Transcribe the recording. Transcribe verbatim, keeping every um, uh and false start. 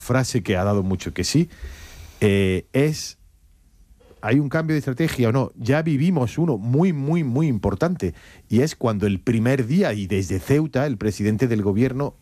frase que ha dado mucho que sí, eh, es, ¿hay un cambio de estrategia o no? Ya vivimos uno muy, muy, muy importante, y es cuando el primer día, y desde Ceuta, el presidente del gobierno